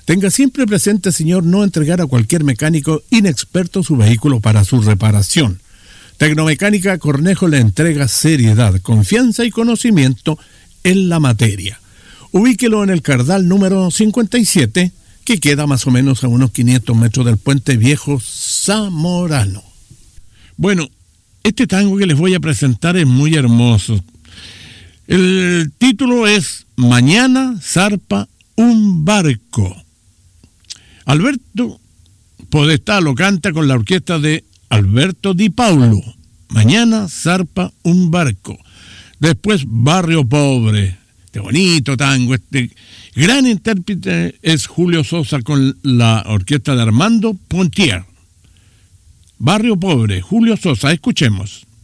Tenga siempre presente, señor, no entregar a cualquier mecánico inexperto su vehículo para su reparación. Tecnomecánica Cornejo le entrega seriedad, confianza y conocimiento en la materia. Ubíquelo en el Cardal número 57, que queda más o menos a unos 500 metros del Puente Viejo Zamorano. Bueno, este tango que les voy a presentar es muy hermoso. El título es Mañana zarpa un barco. Alberto Podestá lo canta con la orquesta de Alberto Di Paulo. Mañana zarpa un barco. Después Barrio Pobre. Este bonito tango. Este gran intérprete es Julio Sosa con la orquesta de Armando Pontier. Barrio Pobre, Julio Sosa. Escuchemos.